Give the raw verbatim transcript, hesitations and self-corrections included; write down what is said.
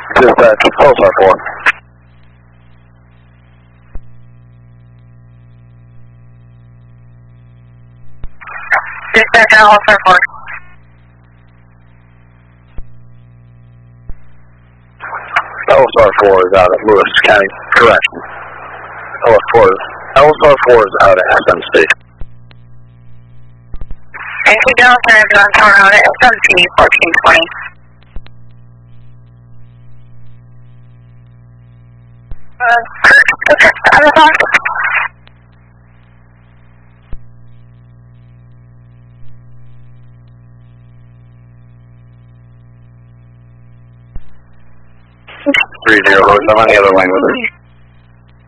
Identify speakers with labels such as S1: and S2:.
S1: Dispatch, Pulsar four.
S2: Dispatch, Pulsar four.
S1: Pulsar four is out of Lewis County, correct. L S four, L S four is out of S M C.
S2: And keep down alternative on tower out at S M C fourteen twenty. Uh, okay, I'm on.
S1: Three zero, I'm on the other line with her.